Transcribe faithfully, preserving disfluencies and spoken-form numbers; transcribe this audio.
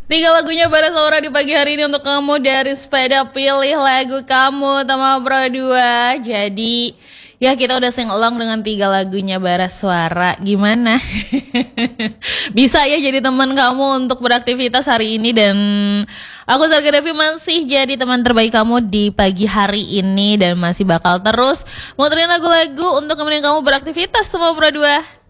Tiga lagunya Bara Saura di pagi hari ini untuk kamu dari Sepeda Pilih lagu kamu sama Pro dua. Jadi ya kita udah sing along dengan tiga lagunya Bara Suara. Gimana? Bisa ya jadi teman kamu untuk beraktivitas hari ini. Dan aku Zarga Devi masih jadi teman terbaik kamu di pagi hari ini. Dan masih bakal terus muterin lagu-lagu untuk nemenin kamu beraktivitas sama Pro dua.